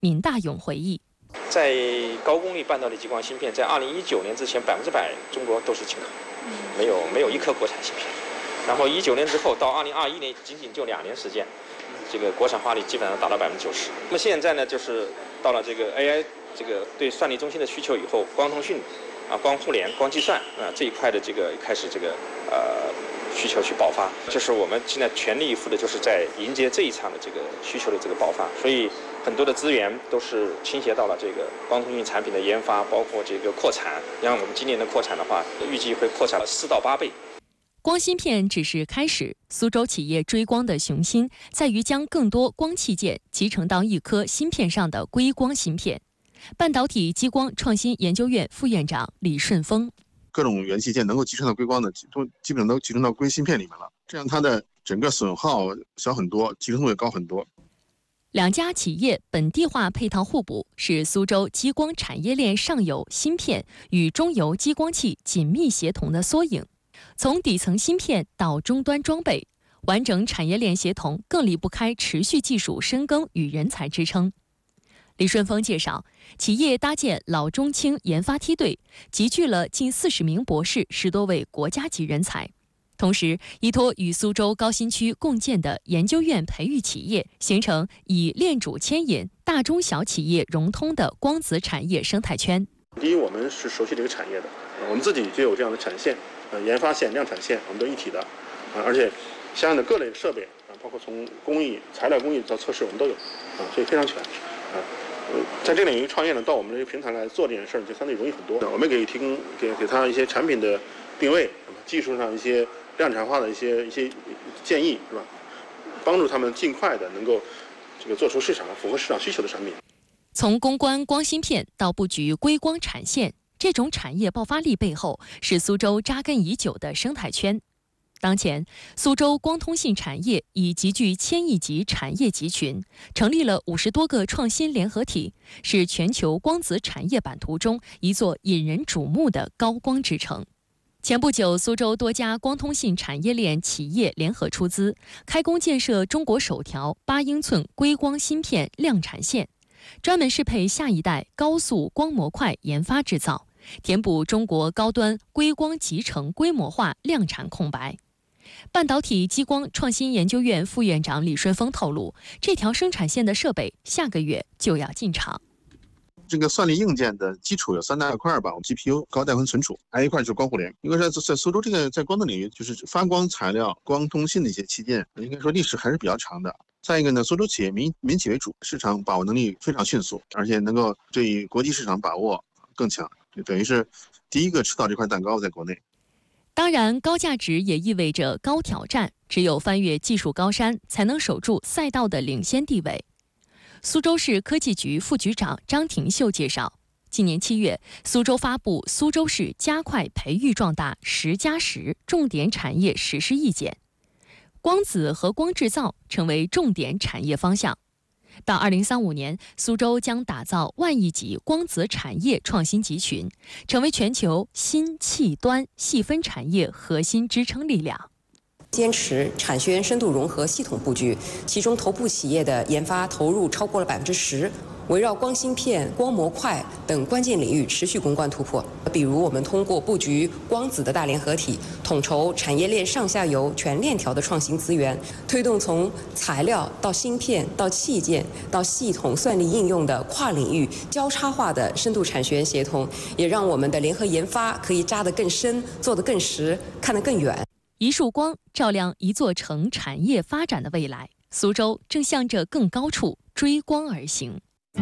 闵大勇回忆， 在高功率半导体激光芯片，在2019年之前100%中国都是进口，没有一颗国产芯片。然后19年之后到2021年，仅仅就2年时间，这个国产化率基本上达到90%。那么现在呢，就是到了这个 AI 这个对算力中心的需求以后，光通讯光互联、光计算这一块的这个开始这个需求去爆发，就是我们现在全力以赴的，就是在迎接这一场的这个需求的这个爆发，所以很多的资源都是倾斜到了这个光通讯产品的研发，包括这个扩产。像我们今年的扩产的话，预计会扩产了4到8倍。 光芯片只是开始，苏州企业追光的雄心在于将更多光器件集成到一颗芯片上的硅光芯片。半导体激光创新研究院副院长李顺峰， 各种元器件能够集成到硅光的，都基本上都集成到硅芯片里面了，这样它的整个损耗小很多，集成度也高很多。 两家企业本地化配套互补，是苏州激光产业链上游芯片与中游激光器紧密协同的缩影。从底层芯片到终端装备，完整产业链协同更离不开持续技术深耕与人才支撑。李顺峰介绍，企业搭建老中青研发梯队，集聚了近40名博士，10多位国家级人才。同时，依托与苏州高新区共建的研究院培育企业，形成以链主牵引、大中小企业融通的光子产业生态圈。 第一，我们是熟悉这个产业的，我们自己就有这样的产线，研发线、量产线，我们都一体的，而且相应的各类设备包括从工艺、材料工艺到测试，我们都有，所以非常全。在这个领域创业呢，到我们这个平台来做这件事儿就相对容易很多。我们给提供给他一些产品的定位，技术上一些量产化的一些建议，是吧？帮助他们尽快的能够这个做出市场符合市场需求的产品。 从攻关光芯片到布局硅光产线，这种产业爆发力背后是苏州扎根已久的生态圈。当前，苏州光通信产业已集聚1000亿级产业集群，成立了50多个创新联合体，是全球光子产业版图中一座引人瞩目的高光之城。前不久，苏州多家光通信产业链企业联合出资，开工建设中国首条8英寸硅光芯片量产线，专门适配下一代高速光模块研发制造，填补中国高端硅光集成规模化量产空白。半导体激光创新研究院副院长李顺峰透露，这条生产线的设备下个月就要进场。 这个算力硬件的基础有3大块吧，我们 GPU 高带宽存储，还有一块就是光互联。因为在苏州这个在光的领域，就是发光材料、光通信的一些器件，应该说历史还是比较长的。再一个呢，苏州企业民企为主，市场把握能力非常迅速，而且能够对国际市场把握更强，就等于是第一个吃到这块蛋糕在国内。 当然，高价值也意味着高挑战，只有翻越技术高山，才能守住赛道的领先地位。苏州市科技局副局长张廷秀介绍，今年7月，苏州发布《苏州市加快培育壮大10+10重点产业实施意见》，光子和光制造成为重点产业方向。到2035年，苏州将打造10000亿级光子产业创新集群，成为全球新器端细分产业核心支撑力量。 坚持产学研深度融合系统布局，其中头部企业的研发投入超过了10%，围绕光芯片、光模块等关键领域持续攻关突破。比如，我们通过布局光子的大联合体，统筹产业链上下游全链条的创新资源，推动从材料到芯片到器件到系统算力应用的跨领域交叉化的深度产学研协同，也让我们的联合研发可以扎得更深，做得更实，看得更远。 一束光照亮一座城产业发展的未来，苏州正向着更高处追光而行。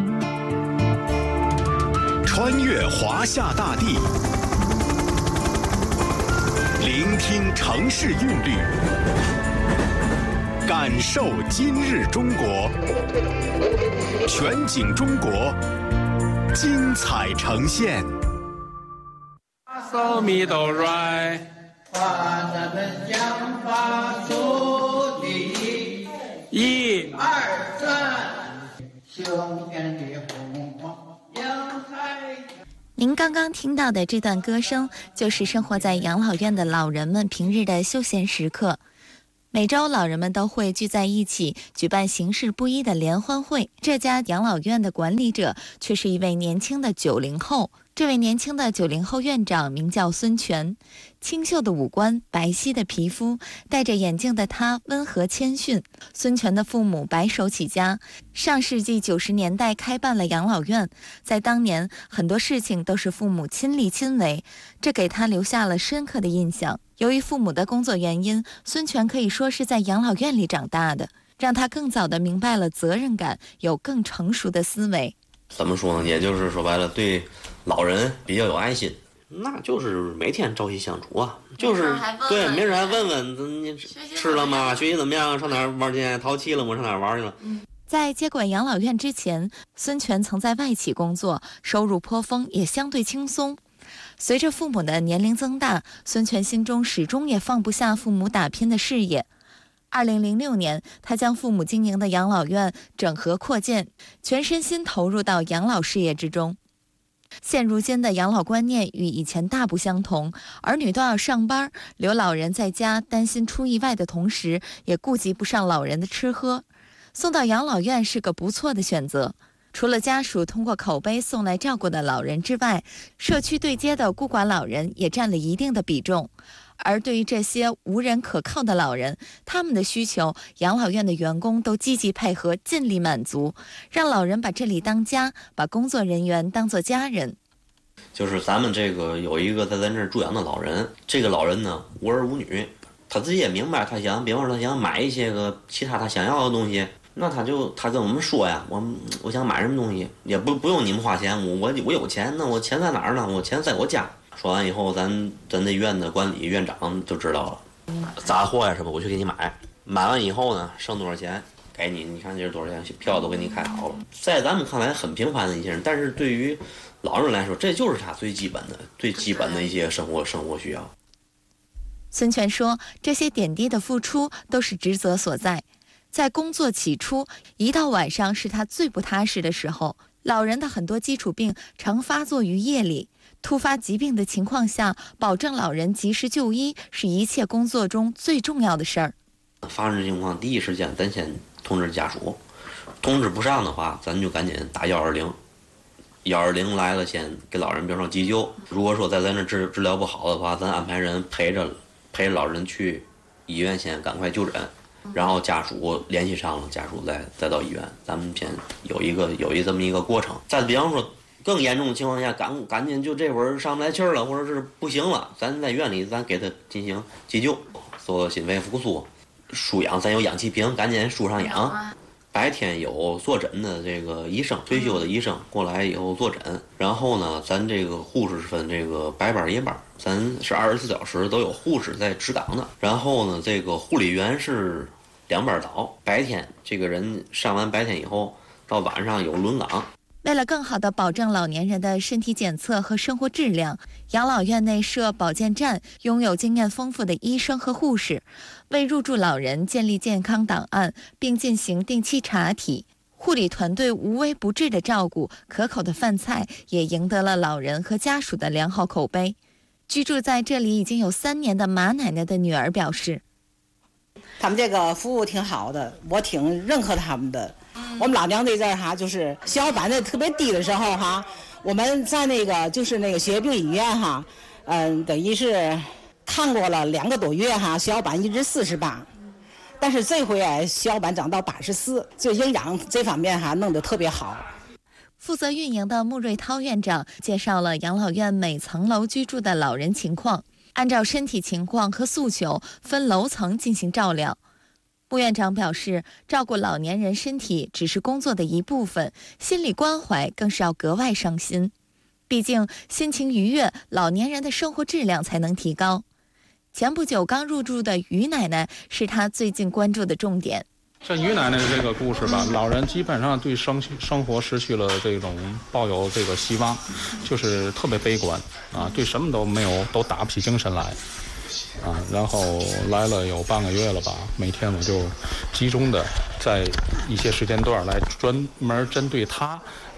穿越华夏大地，聆听城市韵律，感受今日中国，全景中国，精彩呈现。 嗦咪哆来。 把咱们想法树立，1、2、3，秋天的红花洋海。 您刚刚听到的这段歌声，就是生活在养老院的老人们平日的休闲时刻。 每周老人们都会聚在一起举办形式不一的联欢会。这家养老院的管理者却是一位年轻的90后。这位年轻的90后院长名叫孙权，清秀的五官，白皙的皮肤，戴着眼镜的他温和谦逊。孙权的父母白手起家，上世纪90年代开办了养老院，在当年很多事情都是父母亲力亲为，这给他留下了深刻的印象。由于父母的工作原因，孙权可以说是在养老院里长大的，让他更早地明白了责任感，有更成熟的思维。 怎么说呢？也就是说白了，对老人比较有爱心，那就是每天朝夕相处啊，就是对，没事还问问你吃了吗？学习怎么样？上哪儿玩去？淘气了吗？上哪儿玩去了？ 在接管养老院之前，孙权曾在外企工作，收入颇丰，也相对轻松。随着父母的年龄增大，孙权心中始终也放不下父母打拼的事业。2006年，他将父母经营的养老院整合扩建，全身心投入到养老事业之中。现如今的养老观念与以前大不相同，儿女都要上班，留老人在家，担心出意外的同时，也顾及不上老人的吃喝。送到养老院是个不错的选择。除了家属通过口碑送来照顾的老人之外，社区对接的孤寡老人也占了一定的比重。而对于这些无人可靠的老人，他们的需求，养老院的员工都积极配合，尽力满足，让老人把这里当家，把工作人员当作家人。 就是咱们这个有一个在咱这儿住养的老人，这个老人呢无儿无女，他自己也明白，他想，比方说他想买一些个其他他想要的东西，那他跟我们说呀，我想买什么东西，也不用你们花钱，我有钱，那我钱在哪儿呢？我钱在我家。说完以后，咱那院的管理院长就知道了，杂货呀什么，我去给你买。买完以后呢，剩多少钱给你？你看这是多少钱？票都给你开好了。在咱们看来很平凡的一些人，但是对于老人来说，这就是他最基本的一些生活需要。 孙权说，这些点滴的付出都是职责所在。在工作起初，一到晚上是他最不踏实的时候。老人的很多基础病常发作于夜里，突发疾病的情况下，保证老人及时就医是一切工作中最重要的事儿。 发生情况第一时间咱先通知家属，通知不上的话，咱就赶紧打120，120来了先给老人比方说急救。如果说在咱这治疗不好的话，咱安排人陪着老人去医院先赶快就诊。然后家属联系上了，家属再到医院，咱们先有这么一个过程。再比方说更严重的情况下，赶紧就这会儿上不来气儿了，或者是不行了，咱在院里咱给他进行急救，做心肺复苏，输氧，咱有氧气瓶，赶紧输上氧。白天有坐诊的这个医生，退休的医生过来以后坐诊，然后呢，咱这个护士是分这个白班夜班，咱是24小时都有护士在值岗的。然后呢，这个护理员是2班倒，白天这个人上完白天以后，到晚上有轮岗。 为了更好地保证老年人的身体检测和生活质量，养老院内设保健站，拥有经验丰富的医生和护士，为入住老人建立健康档案，并进行定期查体。护理团队无微不至的照顾，可口的饭菜也赢得了老人和家属的良好口碑。居住在这里已经有3年的马奶奶的女儿表示， 他们这个服务挺好的，我挺认可他们的。我们老娘这阵儿哈，就是血小板的特别低的时候哈，我们在那个血液病医院哈，等于是看过了2个多月哈，血小板一直48，但是这回血小板涨到84，这营养这方面哈弄得特别好。 负责运营的穆瑞涛院长介绍了养老院每层楼居住的老人情况，按照身体情况和诉求分楼层进行照料。穆院长表示，照顾老年人身体只是工作的一部分，心理关怀更是要格外上心。毕竟心情愉悦，老年人的生活质量才能提高。前不久刚入住的于奶奶是他最近关注的重点。 像于奶奶的这个故事吧，老人基本上对生活失去了这种抱有这个希望，就是特别悲观啊，对什么都没有，都打不起精神来啊。然后来了有半个月了吧，每天我就集中的在一些时间段来专门针对他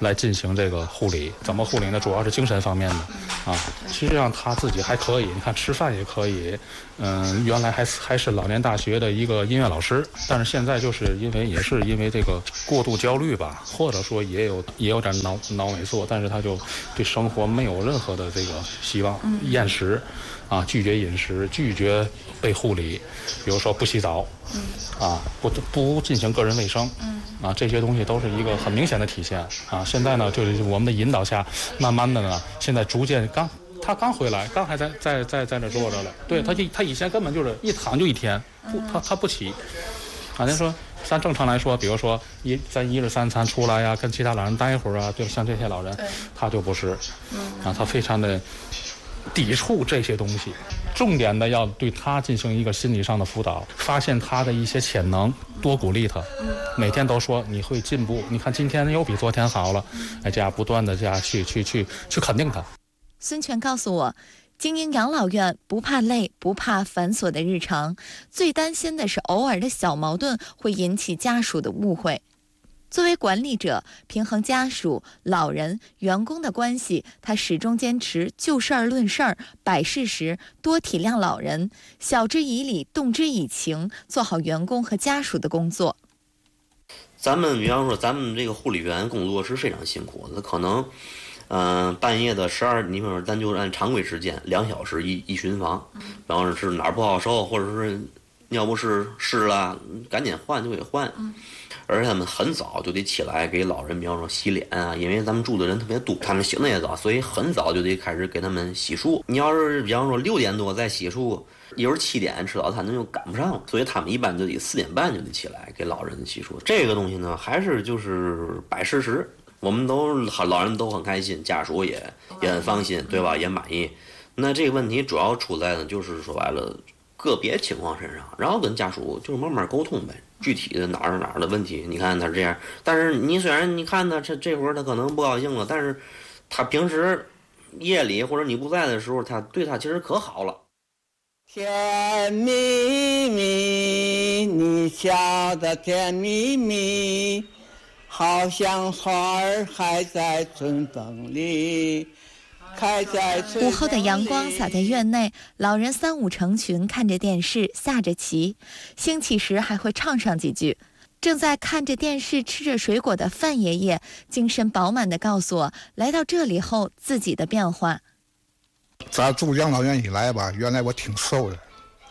来进行这个护理。怎么护理呢？主要是精神方面的啊。实际上他自己还可以，你看吃饭也可以。原来还是老年大学的一个音乐老师，但是现在就是因为这个过度焦虑吧，或者说也有点脑萎缩，但是他就对生活没有任何的这个希望，厌食啊，拒绝饮食，拒绝被护理，比如说不洗澡，啊，不进行个人卫生，啊，这些东西都是一个很明显的体现啊。现在呢，就是我们的引导下，慢慢的呢，现在逐渐他刚回来，刚还在那坐着了。对他以前根本就是一躺就一天，他不起。啊，咱说咱正常来说，比如说咱一日三餐出来呀，跟其他老人待一会儿啊，就像这些老人，他就不是，啊，他非常的抵触这些东西。重点的要对他进行一个心理上的辅导，发现他的一些潜能，多鼓励他。每天都说你会进步，你看今天又比昨天好了，这样不断的这样去肯定他。 孙权告诉我，经营养老院不怕累，不怕繁琐的日常，最担心的是偶尔的小矛盾会引起家属的误会。作为管理者，平衡家属、老人、员工的关系，他始终坚持就事儿论事儿，摆事实，多体谅老人，晓之以理，动之以情，做好员工和家属的工作。 咱们比方说，咱们这个护理员工作是非常辛苦的，可能半夜的你比如说咱就按常规时间2小时一巡房，然后是哪儿不好受，或者是尿不湿了，赶紧换就给换。而且他们很早就得起来给老人，比方说洗脸啊，因为咱们住的人特别多，他们醒得也早，所以很早就得开始给他们洗漱。你要是比方说6点多再洗漱，一会儿7点吃早餐，那就赶不上了，所以他们一般就得4点半就得起来给老人洗漱。这个东西呢，还是就是摆事实，我们老人都很开心，家属也很放心，对吧？也满意。那这个问题主要出在呢，就是说白了个别情况身上，然后跟家属就是慢慢沟通呗。具体的哪儿的问题，你看他是这样，但是你虽然你看他这会儿他可能不高兴了，但是他平时夜里或者你不在的时候，他对他其实可好了。 甜蜜蜜，你笑得甜蜜蜜，好像花儿还在春风里。 午后的阳光洒在院内，老人3、5成群看着电视，下着棋，兴起时还会唱上几句。正在看着电视吃着水果的范爷爷精神饱满地告诉我，来到这里后自己的变化。 咱住养老院以来吧，原来我挺瘦的，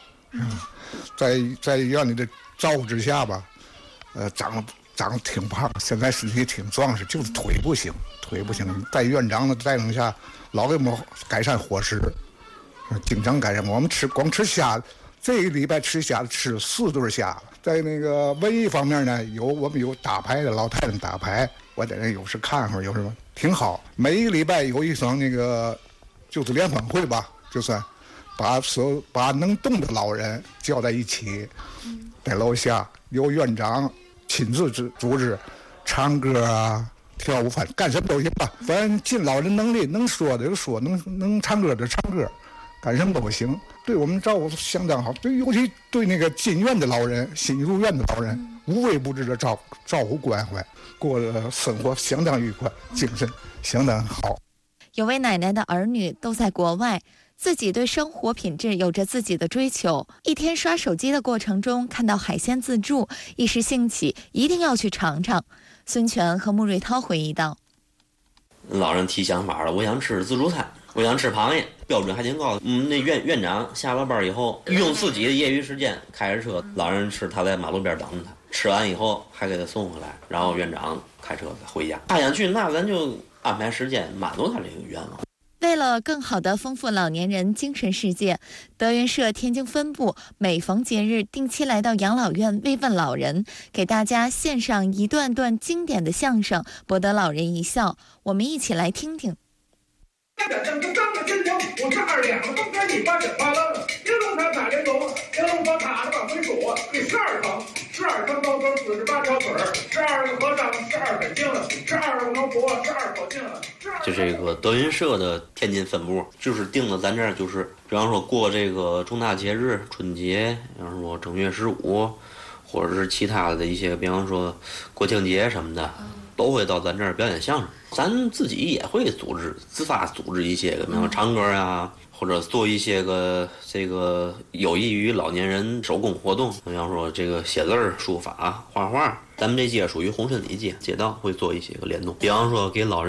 在院里的照顾之下吧，长得挺胖，现在身体挺壮实，就是腿不行。在院长的带领下，老给我们改善伙食，经常改善。我们光吃虾，这个礼拜吃虾吃4顿虾。在那个文艺方面呢，我们有打牌的，老太太打牌，我在那有时看会儿，有什么挺好。每一个礼拜有一场那个就是联欢会吧，就算把能动的老人叫在一起，在楼下由院长亲自组织唱歌啊。跳舞反正干什么都行吧，反正尽老人能力，能说的就说，能唱歌的唱歌，干什么都行。对我们照顾相当好，对，尤其对那个进院的老人、新入院的老人，无微不至的照顾关怀，过的生活相当愉快，精神相当好。 有位奶奶的儿女都在国外，自己对生活品质有着自己的追求。一天刷手机的过程中，看到海鲜自助，一时兴起，一定要去尝尝。孙权和穆瑞涛回忆道： 老人提想法了，我想吃自助餐，我想吃螃蟹，标准还挺高。那院长下了班以后，用自己的业余时间开着车，老人吃，他在马路边等着他，吃完以后还给他送回来，然后院长开车回家。他想去，那咱就安排时间满足他这个愿望。 为了更好地丰富老年人精神世界，德云社天津分部每逢节日定期来到养老院慰问老人，给大家献上一段段经典的相声，博得老人一笑。我们一起来听听。 我是2两，东边你8点8愣，一路上打连龙，连龙宝塔的往回数，第12层，12层高僧48条腿，12个和尚，12本经，12个能活，12口径。 就这个德云社的天津分部，就是定了咱这儿，就是比方说过这个重大节日，春节，比方说正月15，或者是其他的一些，比方说国庆节什么的。 都会到咱这儿表演相声。咱自己也会自发组织一些个，比方唱歌呀，或者做一些个这个有益于老年人手工活动，比方说这个写字儿、书法、画画。咱们这街属于红参里街，街道会做一些个联动，比方说给老人